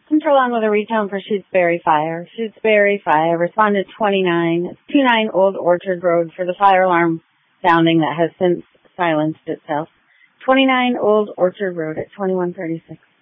Control on with a recount for Shutesbury Fire. Shutesbury Fire responded 29 Old Orchard Road for the fire alarm sounding that has since silenced itself. 29 Old Orchard Road at 2136.